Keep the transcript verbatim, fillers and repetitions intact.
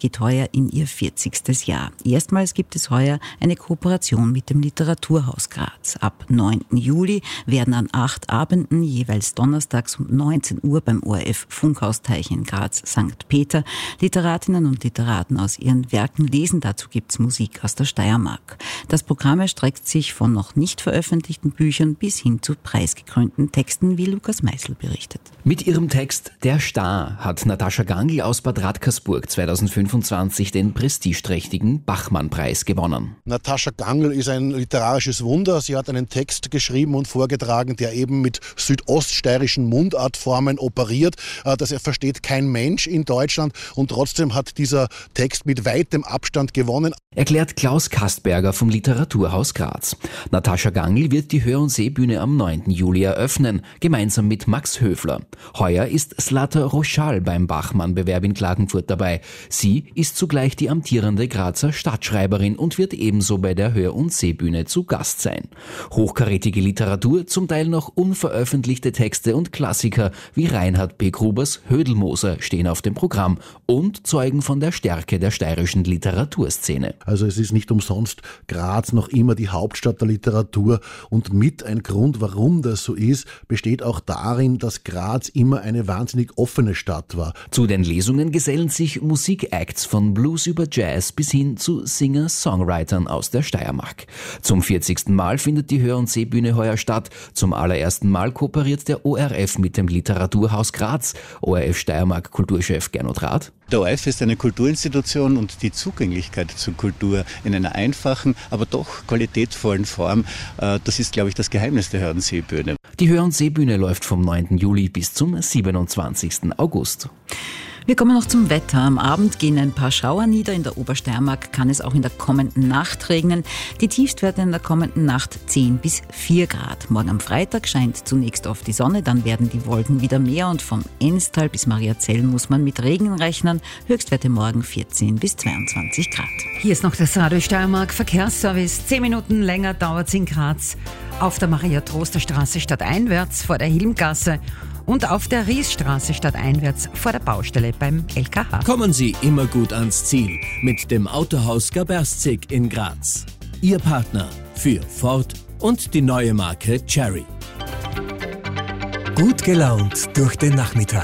geht heuer in ihr vierzigstes Jahr. Erstmals gibt es heuer eine Kooperation mit dem Literaturhaus Graz. Ab neunten Juli werden an acht Abenden, jeweils donnerstags um neunzehn Uhr beim O R F Funkhausteich in Graz Sankt Peter, Literatinnen und Literaten aus ihren Werken lesen. Dazu gibt's Musik aus der Steiermark. Das Programm erstreckt sich von noch nicht veröffentlichten Büchern bis hin zu preisgekrönten Texten, wie Lukas Meißel berichtet. Mit ihrem Text Der Star hat Natascha Gangl aus Bad Radkersburg zweitausendfünfundzwanzig den prestigeträchtigen Bachmann-Preis gewonnen. Natascha Gangl ist ein literarisches Wunder. Sie hat einen Text geschrieben und vorgetragen, der eben mit südoststeirischen Mundartformen operiert. Das versteht kein Mensch in Deutschland und trotzdem hat dieser Text mit weitem Abstand gewonnen. Erklärt Klaus Kastberger vom Literaturhaus Graz. Natascha Gangl wird die Hör- und Sehbühne am neunten Juli eröffnen, gemeinsam mit Max Höfler. Heuer ist Zlata Roschal beim Bachmann-Bewerb in Klagenfurt dabei. Sie ist zugleich die amtierende Grazer Stadtschreiberin und wird ebenso bei der Hör- und Sehbühne zu Gast sein. Hochkarätige Literatur, zum Teil noch unveröffentlichte Texte und Klassiker wie Reinhard B. Grubers Hödelmoser stehen auf dem Programm und zeugen von der Stärke der steirischen Literaturszene. Also es ist nicht umsonst Graz noch immer die Hauptstadt der Literatur und mit ein Grund, warum das so ist, besteht auch darin, dass Graz immer eine wahnsinnig offene Stadt war. Zu den Lesungen gesellen sich Musikacts von Blues über Jazz bis hin zu Singer-Songwritern aus der Steiermark. Zum vierzigsten Mal findet die Hör- und Sehbühne heuer statt. Zum allerersten Mal kooperiert der O R F mit dem Literaturhaus Graz. O R F Steiermark Kulturchef Gernot Rath. Der O R F ist eine Kulturinstitution und die Zugänglichkeit zur Kultur in einer einfachen, aber doch qualitätvollen Form, das ist, glaube ich, das Geheimnis der Hör- und Sehbühne. Die Hör- und Sehbühne läuft vom neunten Juli bis zum siebenundzwanzigsten August. Wir kommen noch zum Wetter. Am Abend gehen ein paar Schauer nieder. In der Obersteiermark kann es auch in der kommenden Nacht regnen. Die Tiefstwerte in der kommenden Nacht zehn bis vier Grad. Morgen am Freitag scheint zunächst oft die Sonne, dann werden die Wolken wieder mehr und vom Enstal bis Mariazell muss man mit Regen rechnen. Höchstwerte morgen vierzehn bis zweiundzwanzig Grad. Hier ist noch das Radio Steiermark Verkehrsservice. Zehn Minuten länger dauert es in Graz. Auf der Maria-Troster-Straße stadteinwärts vor der Hilmgasse und auf der Riesstraße stadteinwärts vor der Baustelle beim L K H. Kommen Sie immer gut ans Ziel mit dem Autohaus Gaberstzig in Graz. Ihr Partner für Ford und die neue Marke Cherry. Gut gelaunt durch den Nachmittag.